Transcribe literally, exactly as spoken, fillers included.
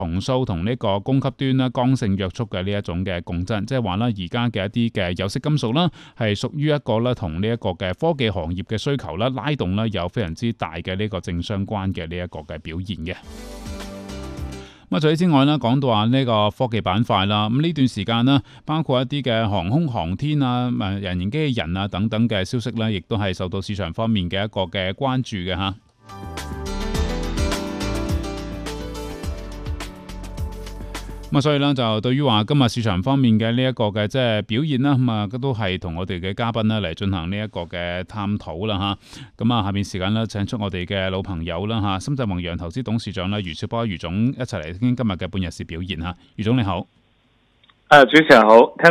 重塑同呢個供給端啦剛性約束嘅呢一種嘅共振，即係話啦，而家嘅一啲嘅有色金屬啦，係屬於一個咧同呢一個嘅科技行業嘅需求啦拉動啦，有非常之大嘅呢個正相關嘅呢一個嘅表現嘅。咁啊，除此之外啦，講到話呢個科技板塊啦，咁呢段時間啦，包括一啲嘅航空航天啊、誒人形機器人啊等等嘅消息咧，亦都係受到市場方面嘅一個嘅關注嘅嚇。咁啊，所以咧就對於話今日市場方面嘅呢一個嘅即係表現啦，咁啊都係同我哋嘅嘉賓咧嚟進行呢一個嘅探討啦嚇。咁啊，下面時間咧請出我哋嘅老朋友啦嚇，深圳宏洋投資董事長啦余兆波余總一齊嚟傾今日嘅半日市表現嚇。余總你好。 誒，主持人好。聽